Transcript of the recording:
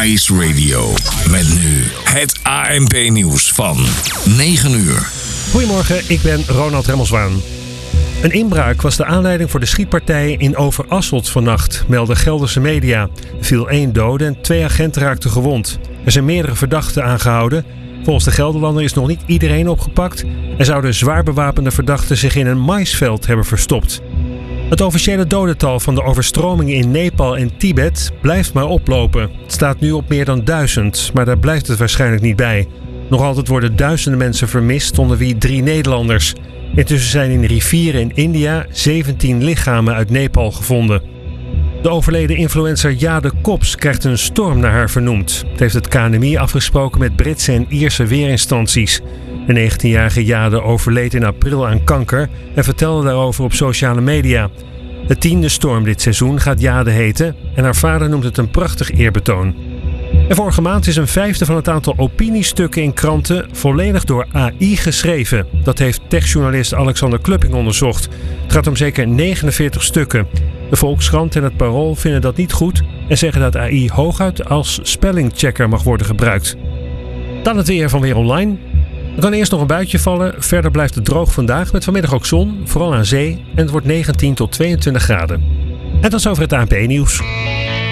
Ice Radio. Met nu het ANP-nieuws van 9 uur. Goedemorgen, ik ben Ronald Remmelswaan. Een inbraak was de aanleiding voor de schietpartij in Overasselt vannacht, melden Gelderse media. Er viel 1 dode en 2 agenten raakten gewond. Er zijn meerdere verdachten aangehouden. Volgens de Gelderlander is nog niet iedereen opgepakt. Er zouden zwaar bewapende verdachten zich in een maisveld hebben verstopt. Het officiële dodental van de overstromingen in Nepal en Tibet blijft maar oplopen. Het staat nu op meer dan 1000, maar daar blijft het waarschijnlijk niet bij. Nog altijd worden duizenden mensen vermist, onder wie 3 Nederlanders. Intussen zijn in rivieren in India 17 lichamen uit Nepal gevonden. De overleden influencer Jade Kops krijgt een storm naar haar vernoemd. Het heeft het KNMI afgesproken met Britse en Ierse weerinstanties. De 19-jarige Jade overleed in april aan kanker en vertelde daarover op sociale media. De 10e storm dit seizoen gaat Jade heten en haar vader noemt het een prachtig eerbetoon. En vorige maand is een 1/5 van het aantal opiniestukken in kranten volledig door AI geschreven. Dat heeft techjournalist Alexander Klupping onderzocht. Het gaat om zeker 49 stukken. De Volkskrant en het Parool vinden dat niet goed en zeggen dat AI hooguit als spellingchecker mag worden gebruikt. Dan het weer van Weer Online. Er kan eerst nog een buitje vallen, verder blijft het droog vandaag met vanmiddag ook zon, vooral aan zee, en het wordt 19 tot 22 graden. En tot zover het ANP-nieuws.